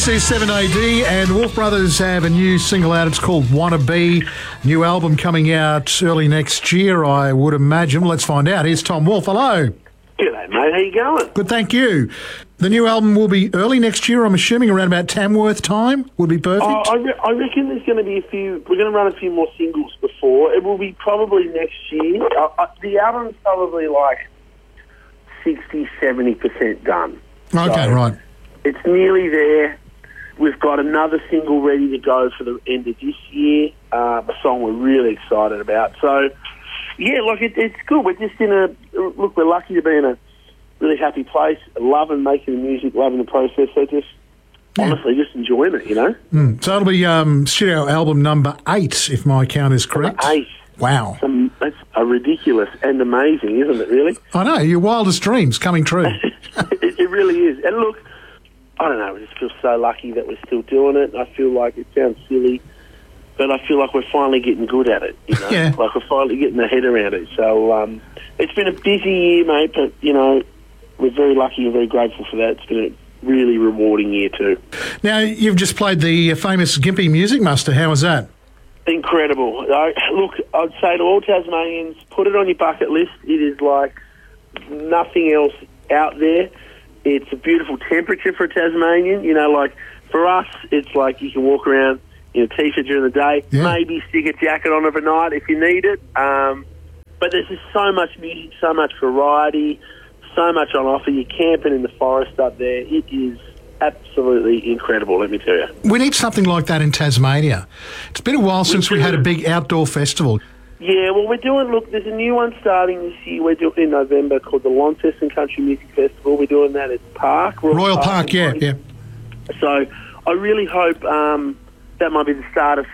This is 7AD, and Wolf Brothers have a new single out. It's called Wanna Be. New album coming out early next year, I would imagine. Let's find out. Here's Tom Wolf. Hello. G'day, mate. How you going? Good, thank you. The new album will be early next year, I'm assuming, around about Tamworth time. Would be perfect. I reckon there's going to be a few... We're going to run a few more singles before. It will be probably next year. The album's probably like 60-70% done. Okay, so right. It's nearly there. We've got another single ready to go for the end of this year, a song we're really excited about. So, yeah, look, it's good. We're just in a... Look, we're lucky to be in a really happy place, loving making the music, loving the process. So just, honestly, just enjoying it, you know? So it'll be studio album number 8, if my count is correct. Number 8. Wow. That's a ridiculous and amazing, isn't it, really? I know, your wildest dreams coming true. It really is. And look, I don't know, I just feel so lucky that we're still doing it. I feel like it sounds silly, but I feel like we're finally getting good at it, you know? Yeah. Like we're finally getting our head around it. So it's been a busy year, mate, but, you know, we're very lucky and very grateful for that. It's been a really rewarding year too. Now, you've just played the famous Gympie Music Muster. How was that? Incredible. Look, I'd say to all Tasmanians, put it on your bucket list. It is like nothing else out there. It's a beautiful temperature for a Tasmanian. You know, like for us, it's like you can walk around in a T-shirt during the day, maybe stick a jacket on overnight if you need it. But there's just so much music, so much variety, so much on offer. You're camping in the forest up there. It is absolutely incredible, let me tell you. We need something like that in Tasmania. It's been a while since we had a big outdoor festival. Yeah, well, we're doing, look, there's a new one starting this year. We're doing in November called the Launceston Country Music Festival. We're doing that at Park. Royal Park, yeah. So I really hope that might be the start of